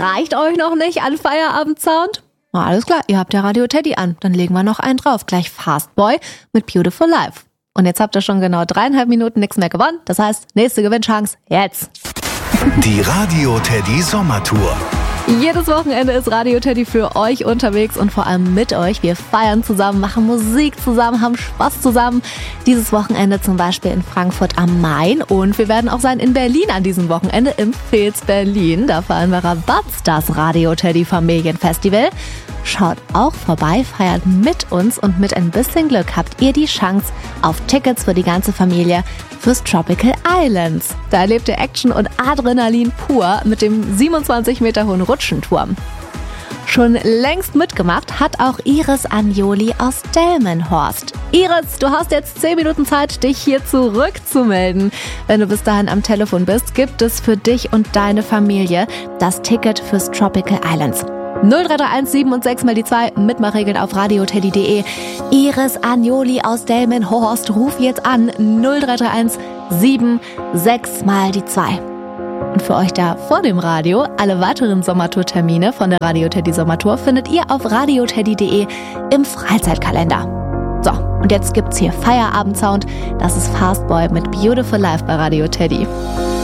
reicht euch noch nicht an Feierabendsound? Na, alles klar, ihr habt ja Radio Teddy an. Dann legen wir noch einen drauf. Gleich Fastboy mit Beautiful Life. Und jetzt habt ihr schon genau 3,5 Minuten nichts mehr gewonnen. Das heißt, nächste Gewinnchance jetzt. Die Radio Teddy Sommertour. Jedes Wochenende ist Radio Teddy für euch unterwegs und vor allem mit euch. Wir feiern zusammen, machen Musik zusammen, haben Spaß zusammen. Dieses Wochenende zum Beispiel in Frankfurt am Main und wir werden auch sein in Berlin an diesem Wochenende im Fils Berlin. Da feiern wir Rabatz, das Radio Teddy Familienfestival. Schaut auch vorbei, feiert mit uns und mit ein bisschen Glück habt ihr die Chance auf Tickets für die ganze Familie fürs Tropical Islands. Da erlebt ihr Action und Adrenalin pur mit dem 27 Meter hohen Rutschenturm. Schon längst mitgemacht hat auch Iris Agnoli aus Delmenhorst. Iris, du hast jetzt 10 Minuten Zeit, dich hier zurückzumelden. Wenn du bis dahin am Telefon bist, gibt es für dich und deine Familie das Ticket fürs Tropical Islands. 0331 7 und 6 mal die 2, Mitmachregeln auf radioteddy.de. Iris Agnoli aus Delmenhorst, ruf jetzt an 0331 7 6 mal die 2. Und für euch da vor dem Radio, alle weiteren Sommertour-Termine von der Radio Teddy Sommertour findet ihr auf radioteddy.de im Freizeitkalender. So, und jetzt gibt's hier Feierabendsound. Das ist Fastboy mit Beautiful Life bei Radio Teddy.